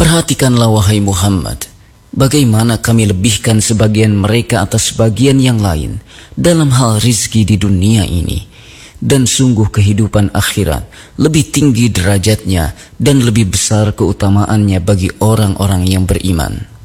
Perhatikanlah wahai Muhammad, bagaimana kami lebihkan sebagian mereka atas sebagian yang lain dalam hal rizki di dunia ini. Dan sungguh kehidupan akhirat lebih tinggi derajatnya dan lebih besar keutamaannya bagi orang-orang yang beriman.